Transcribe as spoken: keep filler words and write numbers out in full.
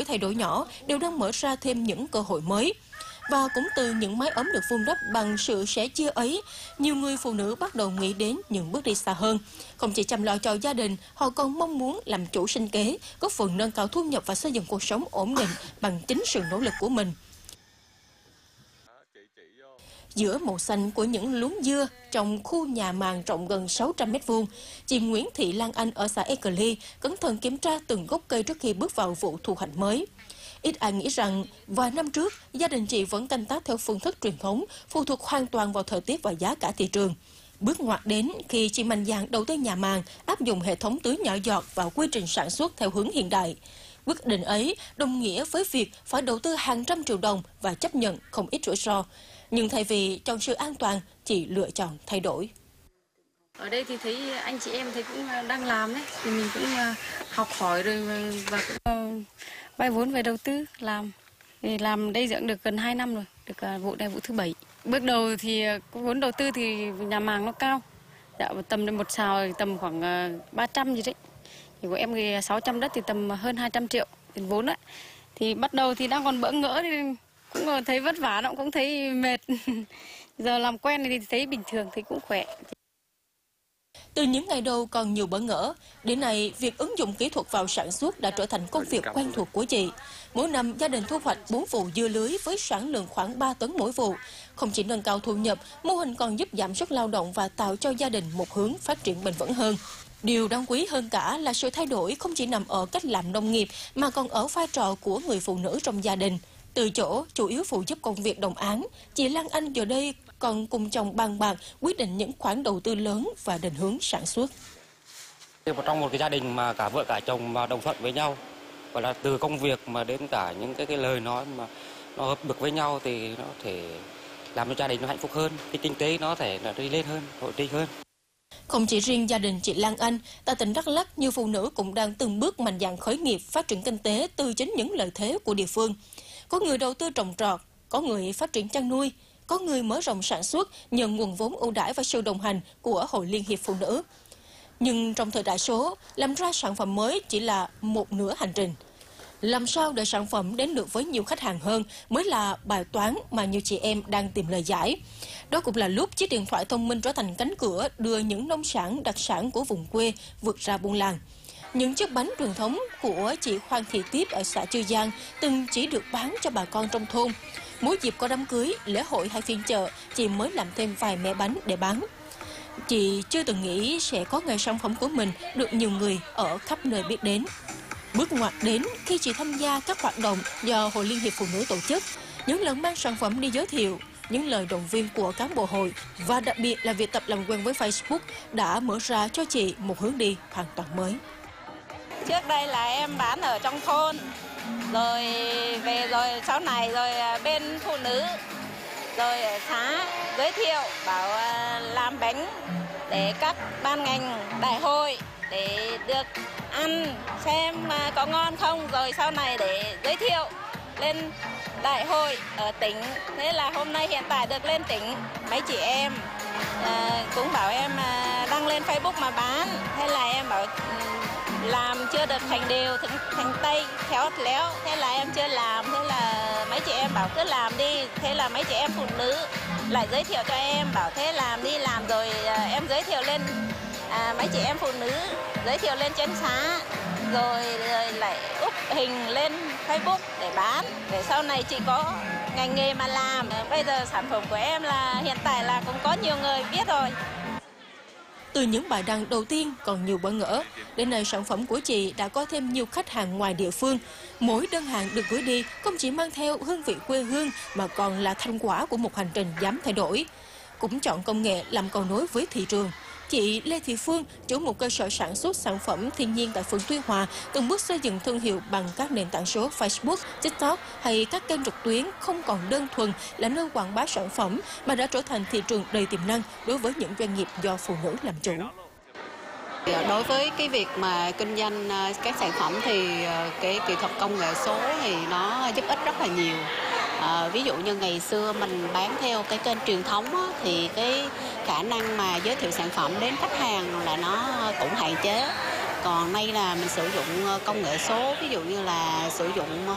mỗi thay đổi nhỏ đều đang mở ra thêm những cơ hội mới. Và cũng từ những mái ấm được vun đắp bằng sự sẻ chia ấy, nhiều người phụ nữ bắt đầu nghĩ đến những bước đi xa hơn. Không chỉ chăm lo cho gia đình, họ còn mong muốn làm chủ sinh kế, góp phần nâng cao thu nhập và xây dựng cuộc sống ổn định bằng chính sự nỗ lực của mình. Giữa màu xanh của những luống dưa trong khu nhà màng rộng gần sáu trăm mét vuông, chị Nguyễn Thị Lan Anh ở xã Ê Cờ Ly cẩn thận kiểm tra từng gốc cây trước khi bước vào vụ thu hoạch mới. Ít ai nghĩ rằng, vài năm trước, gia đình chị vẫn canh tác theo phương thức truyền thống, phụ thuộc hoàn toàn vào thời tiết và giá cả thị trường. Bước ngoặt đến khi chị mạnh dạn đầu tư nhà màng, áp dụng hệ thống tưới nhỏ giọt vào quy trình sản xuất theo hướng hiện đại. Quyết định ấy đồng nghĩa với việc phải đầu tư hàng trăm triệu đồng và chấp nhận không ít rủi ro. Nhưng thay vì chọn sự an toàn, chị lựa chọn thay đổi. Ở đây thì thấy anh chị em thấy cũng đang làm đấy, thì mình cũng học hỏi rồi và cũng vay vốn về đầu tư làm. Thì làm đây dưỡng được gần hai năm rồi, được vụ này vụ thứ bảy. Bước đầu thì vốn đầu tư thì nhà màng nó cao, dạ, tầm một sào tầm khoảng ba trăm gì đấy. Thì của em thì sáu trăm đất thì tầm hơn hai trăm triệu tiền vốn đấy. Thì bắt đầu thì đang còn bỡ ngỡ thì cũng thấy vất vả, nó cũng thấy mệt. Giờ làm quen thì thấy bình thường, thì cũng khỏe. Từ những ngày đầu còn nhiều bỡ ngỡ, đến nay việc ứng dụng kỹ thuật vào sản xuất đã trở thành công việc quen thuộc của chị. Mỗi năm gia đình thu hoạch bốn vụ dưa lưới với sản lượng khoảng ba tấn mỗi vụ. Không chỉ nâng cao thu nhập, mô hình còn giúp giảm sức lao động và tạo cho gia đình một hướng phát triển bền vững hơn. Điều đáng quý hơn cả là sự thay đổi không chỉ nằm ở cách làm nông nghiệp mà còn ở vai trò của người phụ nữ trong gia đình. Từ chỗ chủ yếu phụ giúp công việc đồng áng, chị Lan Anh giờ đây còn cùng chồng bàn bạc quyết định những khoản đầu tư lớn và định hướng sản xuất. Trong một cái gia đình mà cả vợ cả chồng mà đồng thuận với nhau, gọi là từ công việc mà đến cả những cái, cái lời nói mà nó hợp được với nhau thì nó thể làm cho gia đình nó hạnh phúc hơn, cái kinh tế nó thể là đi lên hơn, ổn định hơn. Không chỉ riêng gia đình chị Lan Anh, tại tỉnh Đắk Lắk, nhiều phụ nữ cũng đang từng bước mạnh dạn khởi nghiệp phát triển kinh tế từ chính những lợi thế của địa phương. Có người đầu tư trồng trọt, có người phát triển chăn nuôi, có người mở rộng sản xuất nhờ nguồn vốn ưu đãi và sự đồng hành của Hội Liên hiệp Phụ nữ. Nhưng trong thời đại số, làm ra sản phẩm mới chỉ là một nửa hành trình. Làm sao để sản phẩm đến được với nhiều khách hàng hơn mới là bài toán mà nhiều chị em đang tìm lời giải. Đó cũng là lúc chiếc điện thoại thông minh trở thành cánh cửa đưa những nông sản đặc sản của vùng quê vượt ra buôn làng. Những chiếc bánh truyền thống của chị Khoan Thị Tiếp ở xã Chư Giang từng chỉ được bán cho bà con trong thôn. Mỗi dịp có đám cưới, lễ hội hay phiên chợ, chị mới làm thêm vài mẻ bánh để bán. Chị chưa từng nghĩ sẽ có ngày sản phẩm của mình được nhiều người ở khắp nơi biết đến. Bước ngoặt đến khi chị tham gia các hoạt động do Hội Liên hiệp Phụ nữ tổ chức, những lần mang sản phẩm đi giới thiệu, những lời động viên của cán bộ hội và đặc biệt là việc tập làm quen với Facebook đã mở ra cho chị một hướng đi hoàn toàn mới. Trước đây là em bán ở trong thôn, rồi về rồi sau này rồi bên phụ nữ, rồi ở xã giới thiệu bảo làm bánh để các ban ngành đại hội để được ăn xem có ngon không, rồi sau này để giới thiệu lên đại hội ở tỉnh. Thế là hôm nay hiện tại được lên tỉnh, mấy chị em à, cũng bảo em à, đăng lên Facebook mà bán. Thế là em bảo làm chưa được thành đều, thành, thành tay, khéo léo. Thế là em chưa làm, thế là mấy chị em bảo cứ làm đi. Thế là mấy chị em phụ nữ lại giới thiệu cho em, bảo thế làm đi, làm rồi à, em giới thiệu lên à, mấy chị em phụ nữ, giới thiệu lên trên xã, rồi, rồi lại úp hình lên Facebook để bán, để sau này chị có ngành nghề mà làm. Bây giờ sản phẩm của em là hiện tại là cũng có nhiều người biết rồi. Từ những bài đăng đầu tiên còn nhiều bỡ ngỡ, đến nay sản phẩm của chị đã có thêm nhiều khách hàng ngoài địa phương. Mỗi đơn hàng được gửi đi không chỉ mang theo hương vị quê hương mà còn là thành quả của một hành trình dám thay đổi. Cũng chọn công nghệ làm cầu nối với thị trường. Chị Lê Thị Phương, chủ một cơ sở sản xuất sản phẩm thiên nhiên tại phường Tuy Hòa, từng bước xây dựng thương hiệu bằng các nền tảng số Facebook, TikTok hay các kênh trực tuyến không còn đơn thuần là nơi quảng bá sản phẩm mà đã trở thành thị trường đầy tiềm năng đối với những doanh nghiệp do phụ nữ làm chủ. Đối với cái việc mà kinh doanh các sản phẩm thì cái kỹ thuật công nghệ số thì nó giúp ích rất là nhiều. À, ví dụ như ngày xưa mình bán theo cái kênh truyền thống á, thì cái khả năng mà giới thiệu sản phẩm đến khách hàng là nó cũng hạn chế. Còn nay là mình sử dụng công nghệ số, ví dụ như là sử dụng